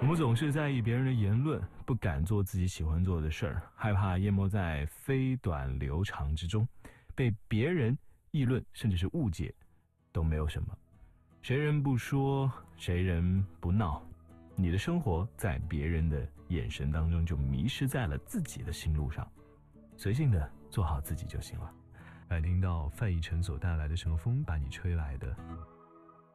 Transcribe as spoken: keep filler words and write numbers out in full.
我们总是在意别人的言论，不敢做自己喜欢做的事儿，害怕淹没在飞短流长之中，被别人议论甚至是误解都没有什么。谁人不说，谁人不闹，你的生活在别人的眼神当中就迷失在了自己的心路上，随性的做好自己就行了。来听到范逸臣所带来的什么风把你吹来的。